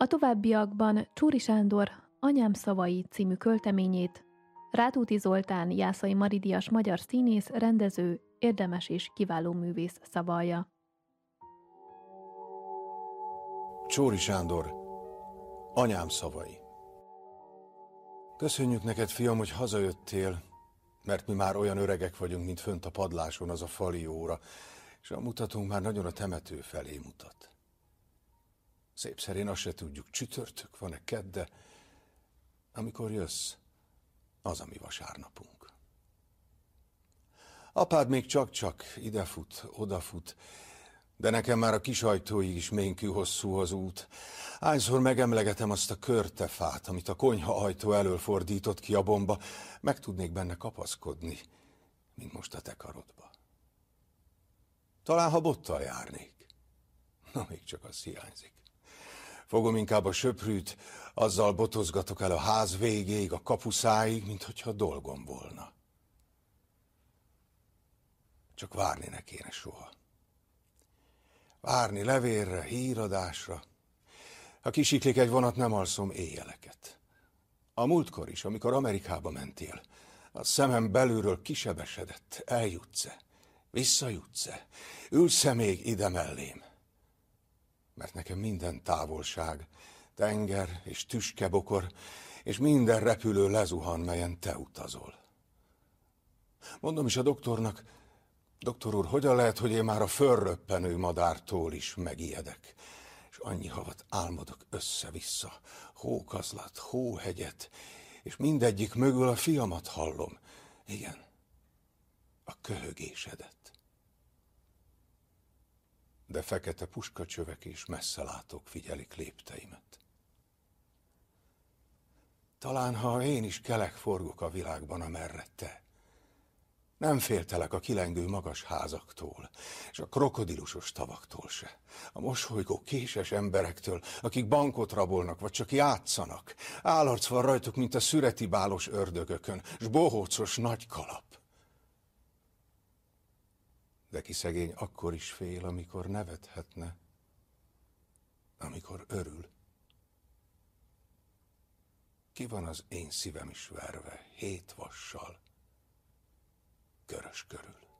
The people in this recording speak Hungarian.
A továbbiakban Csury Sándor Anyám szavai című költeményét Rátóti Zoltán Jászai Maridias magyar színész, rendező, érdemes és kiváló művész szavalja. Csury Sándor Anyám szavai. Köszönjük neked, fiam, hogy hazajöttél, mert mi már olyan öregek vagyunk, mint fönt a padláson az a fali óra, és a mutatónk már nagyon a temető felé mutat. Szép szerén azt se tudjuk, csütörtök van-e, kedde, amikor jössz, az a mi vasárnapunk. Apád még csak-csak idefut, odafut, de nekem már a kis ajtóig is ménkű hosszú az út. Hányszor megemlegetem azt a körtefát, amit a konyha ajtó elől fordított ki a bomba, meg tudnék benne kapaszkodni, mint most a te karodba. Talán, ha bottal járnék. Na, még csak az hiányzik. Fogom inkább a söprűt, azzal botozgatok el a ház végéig, a kapuszáig, mint hogyha dolgom volna. Csak várni ne kéne soha. Várni levélre, híradásra. Ha kisiklik egy vonat, nem alszom éjjeleket. A múltkor is, amikor Amerikába mentél, a szemem belülről kisebesedett. Eljutsz-e? Visszajutsz-e? Ülsz-e még ide mellém? Mert nekem minden távolság, tenger és tüskebokor, és minden repülő lezuhan, melyen te utazol. Mondom is a doktornak, doktor úr, hogyan lehet, hogy én már a fölröppenő madártól is megijedek, és annyi havat álmodok össze-vissza, hókazlat, hóhegyet, és mindegyik mögül a fiamat hallom. Igen, a köhögésedet. De fekete puskacsövek és messzelátók figyelik lépteimet. Talán, ha én is kelek forgok a világban, amerre te. Nem féltelek a kilengő magas házaktól, és a krokodilusos tavaktól se. A mosolygó késes emberektől, akik bankot rabolnak, vagy csak játszanak. Állarc van rajtuk, mint a szüreti bálos ördögökön, s bohócos nagy kalap. De ki szegény akkor is fél, amikor nevethetne, amikor örül. Ki van az én szívem is verve 7 vassal, körös körül.